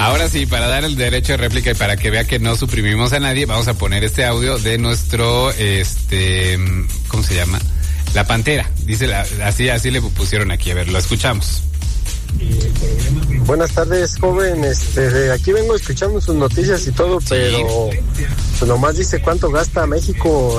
Ahora sí, para dar el derecho de réplica y para que vea que no suprimimos a nadie, vamos a poner este audio de nuestro, ¿cómo se llama? La Pantera. Dice, así le pusieron aquí. A ver, lo escuchamos. Buenas tardes, joven. Aquí vengo escuchando sus noticias y todo, pero pues nomás dice cuánto gasta México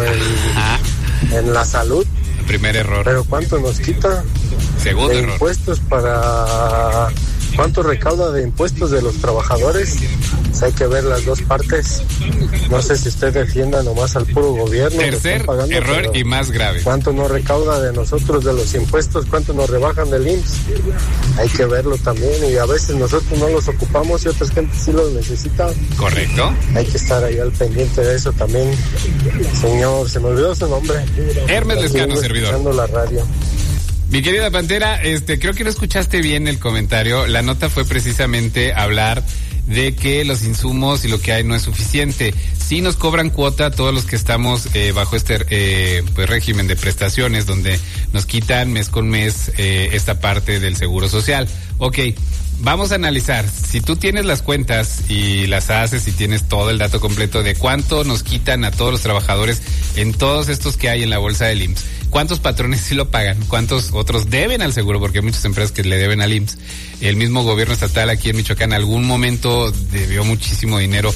en la salud. El primer error. Pero cuánto nos quita Segundo de error. impuestos para... ¿Cuánto recauda de impuestos de los trabajadores? Pues hay que ver las dos partes. No sé si usted defienda nomás al puro gobierno. Tercer error y más grave. ¿Cuánto nos recauda de nosotros de los impuestos? ¿Cuánto nos rebajan del IMSS? Hay que verlo también, y a veces nosotros no los ocupamos y otras gente sí los necesita. Correcto. Hay que estar ahí al pendiente de eso también. Señor, se me olvidó su nombre. Hermes Lescano, servidor. Escuchando la radio. Mi querida Pantera, creo que no escuchaste bien el comentario. La nota fue precisamente hablar de que los insumos y lo que hay no es suficiente. Sí nos cobran cuota a todos los que estamos bajo este pues régimen de prestaciones, donde nos quitan mes con mes esta parte del seguro social. Ok, vamos a analizar. Si tú tienes las cuentas y las haces y tienes todo el dato completo de cuánto nos quitan a todos los trabajadores en todos estos que hay en la bolsa del IMSS, ¿cuántos patrones sí lo pagan? ¿Cuántos otros deben al seguro? Porque hay muchas empresas que le deben al IMSS. El mismo gobierno estatal aquí en Michoacán en algún momento debió muchísimo dinero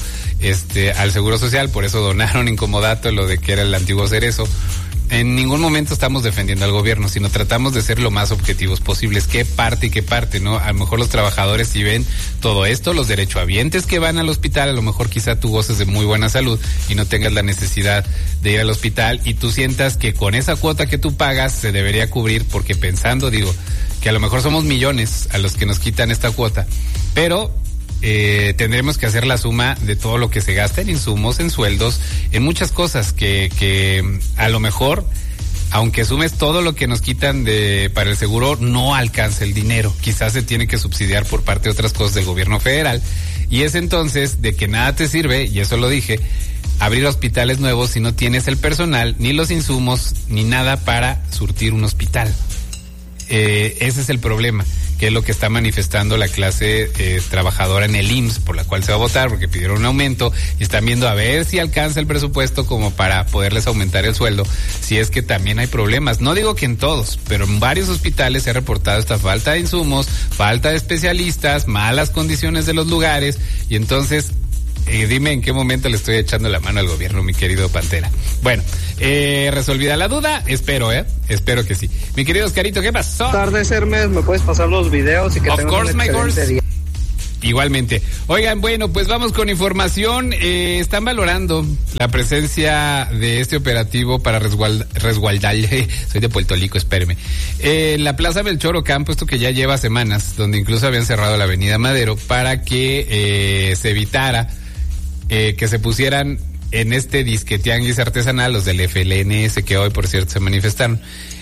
al seguro social, por eso donaron en comodato lo de que era el antiguo Cerezo. En ningún momento estamos defendiendo al gobierno, sino tratamos de ser lo más objetivos posibles. ¿Qué parte, no? A lo mejor los trabajadores sí ven todo esto, los derechohabientes que van al hospital, a lo mejor quizá tú goces de muy buena salud y no tengas la necesidad de ir al hospital y tú sientas que con esa cuota que tú pagas se debería cubrir, porque pensando, que a lo mejor somos millones a los que nos quitan esta cuota, pero tendremos que hacer la suma de todo lo que se gasta en insumos, en sueldos, en muchas cosas que a lo mejor, aunque sumes todo lo que nos quitan para el seguro, no alcanza el dinero. Quizás se tiene que subsidiar por parte de otras cosas del gobierno federal, y es entonces de que nada te sirve, y eso lo dije, abrir hospitales nuevos si no tienes el personal, ni los insumos, ni nada para surtir un hospital. Ese es el problema, que es lo que está manifestando la clase trabajadora en el IMSS, por la cual se va a votar, porque pidieron un aumento y están viendo a ver si alcanza el presupuesto como para poderles aumentar el sueldo, si es que también hay problemas. No digo que en todos, pero en varios hospitales se ha reportado esta falta de insumos, falta de especialistas, malas condiciones de los lugares, y entonces dime en qué momento le estoy echando la mano al gobierno, mi querido Pantera. Bueno, resolvida la duda, espero que sí. Mi querido Oscarito, ¿qué pasó? Buenas tardes, Hermes, ¿me puedes pasar los videos? Y que of course, my course. Día. Igualmente. Oigan, bueno, pues vamos con información. Están valorando la presencia de este operativo para resguardar, soy de Puerto Rico, espéreme. La Plaza Melchor Ocampo, esto que ya lleva semanas, donde incluso habían cerrado la Avenida Madero para que se evitara que se pusieran en este disque tianguis artesanal los del FLNS, que hoy por cierto se manifestaron.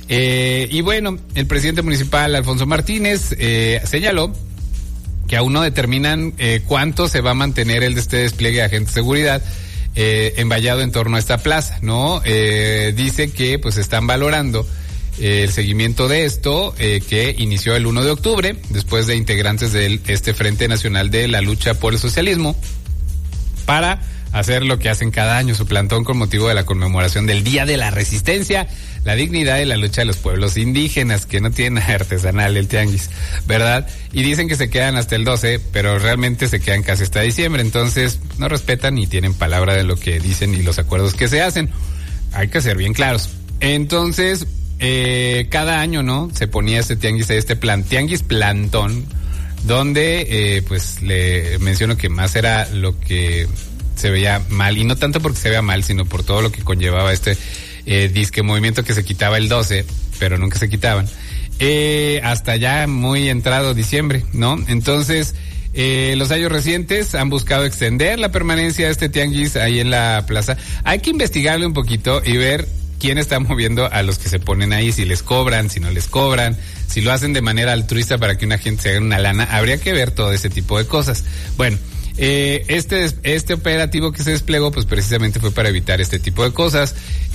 Y bueno, el presidente municipal Alfonso Martínez señaló que aún no determinan cuánto se va a mantener este despliegue de agentes de seguridad envallado en torno a esta plaza, ¿no? Dice que pues están valorando el seguimiento de esto, que inició el 1 de octubre, después de integrantes de este Frente Nacional de la Lucha por el Socialismo, para hacer lo que hacen cada año, su plantón con motivo de la conmemoración del Día de la Resistencia, la dignidad y la lucha de los pueblos indígenas, que no tienen artesanal el tianguis, ¿verdad? Y dicen que se quedan hasta el 12, pero realmente se quedan casi hasta diciembre, entonces no respetan ni tienen palabra de lo que dicen y los acuerdos que se hacen. Hay que ser bien claros. Entonces, cada año, ¿no? Se ponía este tianguis, tianguis plantón, donde pues le menciono que más era lo que se veía mal, y no tanto porque se vea mal, sino por todo lo que conllevaba disque movimiento que se quitaba el 12, pero nunca se quitaban, hasta ya muy entrado diciembre, ¿no? Entonces, los años recientes han buscado extender la permanencia de este tianguis ahí en la plaza. Hay que investigarle un poquito y ver quién está moviendo a los que se ponen ahí, si les cobran, si no les cobran, si lo hacen de manera altruista para que una gente se haga una lana. Habría que ver todo ese tipo de cosas. Bueno, este operativo que se desplegó pues precisamente fue para evitar este tipo de cosas.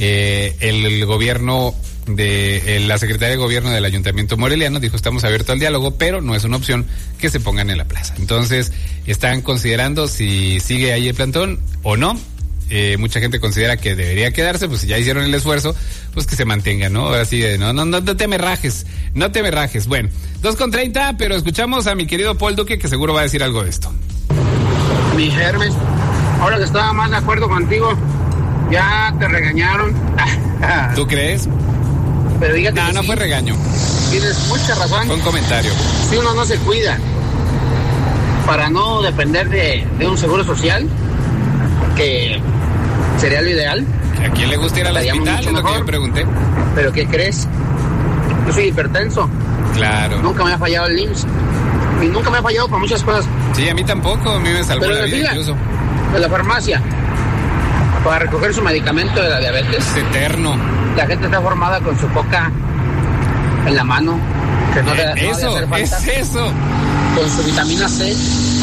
El gobierno la Secretaría de Gobierno del Ayuntamiento Moreliano dijo: estamos abiertos al diálogo, pero no es una opción que se pongan en la plaza. Entonces, están considerando si sigue ahí el plantón o no. Mucha gente considera que debería quedarse, pues si ya hicieron el esfuerzo, pues que se mantenga, ¿no? Ahora sí, no te me rajes, no te me rajes. Bueno, 2:30, pero escuchamos a mi querido Paul Duque, que seguro va a decir algo de esto. Mi Hermes, ahora que estaba más de acuerdo contigo, ya te regañaron. ¿Tú crees? Pero fíjate que no sí, fue regaño. tienes mucha razón. Fue un comentario. Si uno no se cuida para no depender de un seguro social, que sería lo ideal. ¿A quién le gusta ir al hospital? Es lo que yo pregunté. ¿Pero qué crees? Yo soy hipertenso. Claro. Nunca me ha fallado el IMSS. Y nunca me ha fallado para muchas cosas. Sí, a mí tampoco. A mí me salvó la vida incluso. De la farmacia, para recoger su medicamento de la diabetes. Es eterno. La gente está formada con su coca en la mano. Que no debe hacer falta. Es eso. Con su vitamina C.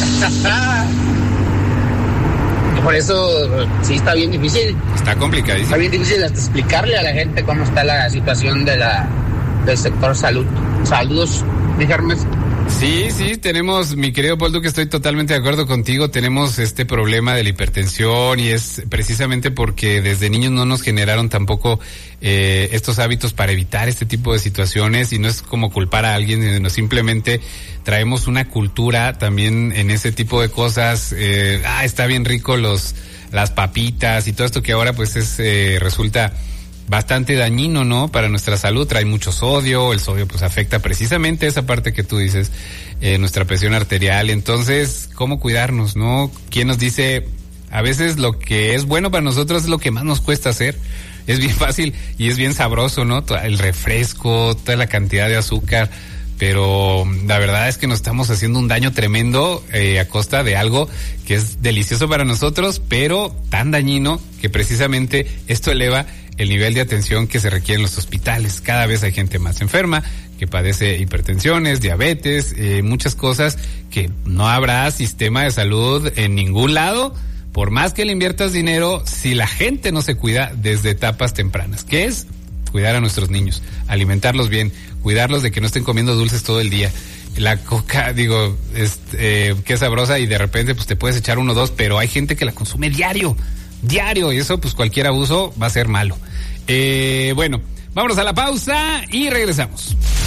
Por eso sí está bien difícil. Está complicadísimo. Está bien difícil hasta explicarle a la gente cómo está la situación del sector salud. Saludos, Hermes. Sí, tenemos, mi querido Paul Duque, estoy totalmente de acuerdo contigo, tenemos este problema de la hipertensión y es precisamente porque desde niños no nos generaron tampoco estos hábitos para evitar este tipo de situaciones, y no es como culpar a alguien, sino simplemente traemos una cultura también en ese tipo de cosas. Está bien rico las papitas y todo esto que ahora pues resulta bastante dañino, ¿no? Para nuestra salud, trae mucho sodio, el sodio pues afecta precisamente esa parte que tú dices, nuestra presión arterial. Entonces, ¿cómo cuidarnos, no? ¿Quién nos dice? A veces lo que es bueno para nosotros es lo que más nos cuesta hacer. Es bien fácil y es bien sabroso, ¿no? El refresco, toda la cantidad de azúcar, pero la verdad es que nos estamos haciendo un daño tremendo a costa de algo que es delicioso para nosotros, pero tan dañino que precisamente esto eleva el nivel de atención que se requiere en los hospitales. Cada vez hay gente más enferma que padece hipertensiones, diabetes, muchas cosas que no habrá sistema de salud en ningún lado, por más que le inviertas dinero, si la gente no se cuida desde etapas tempranas. ¿Qué es? Cuidar a nuestros niños, alimentarlos bien, cuidarlos de que no estén comiendo dulces todo el día. La coca, qué sabrosa, y de repente pues te puedes echar 1 o 2, pero hay gente que la consume diario, y eso pues cualquier abuso va a ser malo. Bueno, vámonos a la pausa y regresamos.